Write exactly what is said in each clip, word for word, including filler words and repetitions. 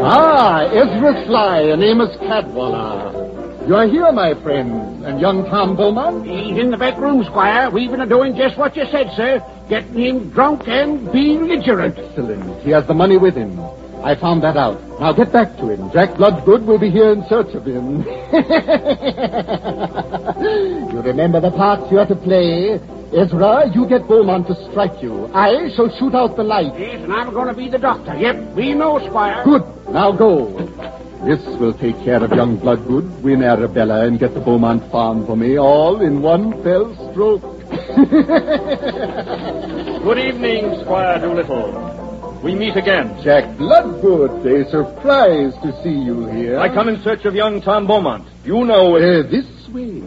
Ah, Ezra Sly and Amos Cadwallader. You are here, my friend, and young Tom Beaumont? He's in the back room, Squire. We've been doing just what you said, sir. Getting him drunk and belligerent. Excellent. He has the money with him. I found that out. Now get back to him. Jack Bloodgood will be here in search of him. You remember the parts you are to play? Ezra, you get Beaumont to strike you. I shall shoot out the light. Yes, and I'm going to be the doctor. Yep, we know, Squire. Good. Now go. This will take care of young Bloodgood, win Arabella, and get the Beaumont farm for me, all in one fell stroke. Good evening, Squire Doolittle. We meet again. Jack Bloodgood, a surprise to see you here. I come in search of young Tom Beaumont. You know it. Uh, this way.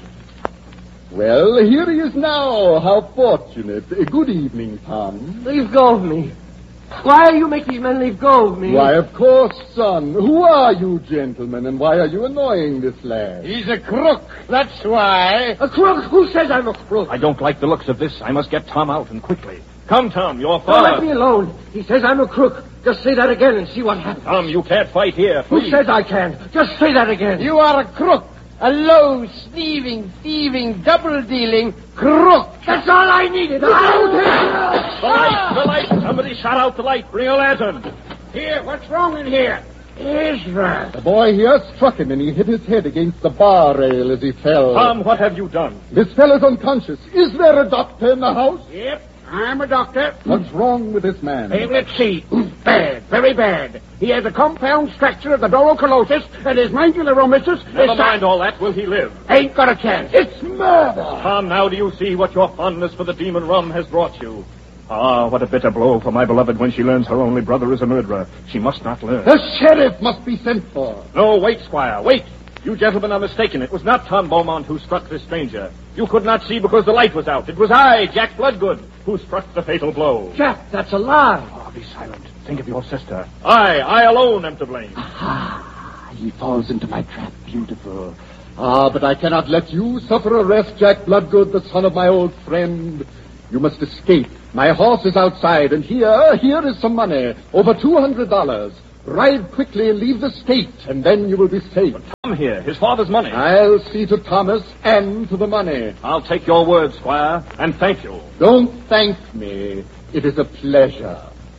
Well, here he is now. How fortunate. Uh, good evening, Tom. Leave go of me. Why you make these men leave go of me? Why, of course, son. Who are you, gentlemen, and why are you annoying this lad? He's a crook. That's why. A crook? Who says I'm a crook? I don't like the looks of this. I must get Tom out, and quickly. Come, Tom, your Don't father. let me alone. He says I'm a crook. Just say that again and see what happens. Tom, you can't fight here. Who Please. says I can? Just say that again. You are a crook. A low, sneeving, thieving, double-dealing crook. That's all I needed. Out The light, the light. Somebody shot out the light. Bring a lantern. Here, what's wrong in here? Ezra. The boy here struck him, and he hit his head against the bar rail as he fell. Tom, what have you done? This fellow's unconscious. Is there a doctor in the house? Yep, I'm a doctor. What's wrong with this man? Hey, let's see. Bad, very bad. He has a compound fracture of the dorocolosis, and his mandibulomosis Never is... mind all that. Will he live? Ain't got a chance. It's murder. Tom, now do you see what your fondness for the demon rum has brought you? Ah, what a bitter blow for my beloved when she learns her only brother is a murderer. She must not learn. The sheriff must be sent for. No, wait, Squire, wait. You gentlemen are mistaken. It was not Tom Beaumont who struck this stranger. You could not see because the light was out. It was I, Jack Bloodgood, who struck the fatal blow. Jack, that's a lie. Oh, be silent. Think of your sister. I, I alone am to blame. Ah, he falls into my trap. Beautiful. Ah, but I cannot let you suffer arrest, Jack Bloodgood, the son of my old friend. You must escape. My horse is outside, and here, here is some money. Over two hundred dollars. Ride quickly and leave the state, and then you will be safe. But Tom here, his father's money. I'll see to Thomas and to the money. I'll take your word, Squire, and thank you. Don't thank me. It is a pleasure.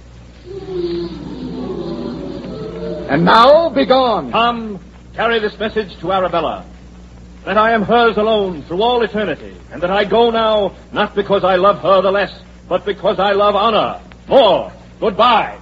And now, begone. Tom, carry this message to Arabella. That I am hers alone through all eternity, and that I go now not because I love her the less, but because I love honor more. Goodbye.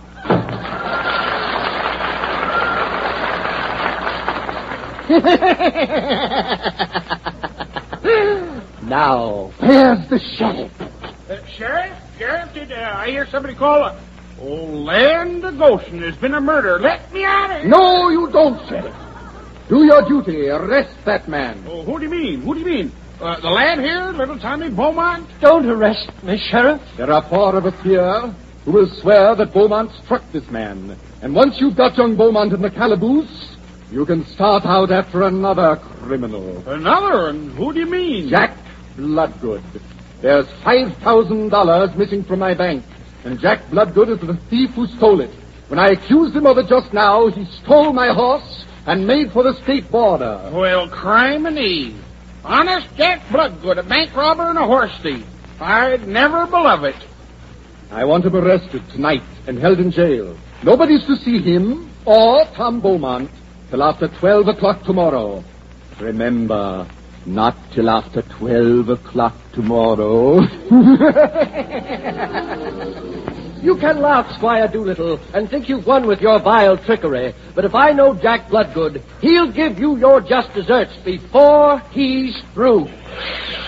Now, where's the sheriff? Uh, Sheriff? Sheriff, did uh, I hear somebody call? Uh, oh, land of Goshen, there's been a murder. Let me out of here. No, you don't, sheriff. Do your duty. Arrest that man. Oh, who do you mean? Who do you mean? Uh, the lad here, little Tommy Beaumont? Don't arrest me, Sheriff. There are four of us here who will swear that Beaumont struck this man. And once you've got young Beaumont in the calaboose, you can start out after another criminal. Another? And who do you mean? Jack Bloodgood. There's five thousand dollars missing from my bank, and Jack Bloodgood is the thief who stole it. When I accused him of it just now, he stole my horse and made for the state border. Well, crime and eve. Honest Jack Bloodgood, a bank robber and a horse thief. I'd never believe it. I want him arrested tonight and held in jail. Nobody's to see him or Tom Beaumont till after twelve o'clock tomorrow. Remember, not till after twelve o'clock tomorrow. You can laugh, Squire Doolittle, and think you've won with your vile trickery. But if I know Jack Bloodgood, he'll give you your just deserts before he's through.